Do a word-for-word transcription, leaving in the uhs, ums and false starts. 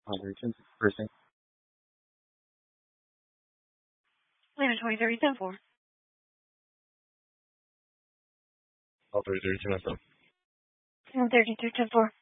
hundred ten percent. Atlanta twenty thirty ten four. Oh, thirty-three, ten four. thirty-three ten four.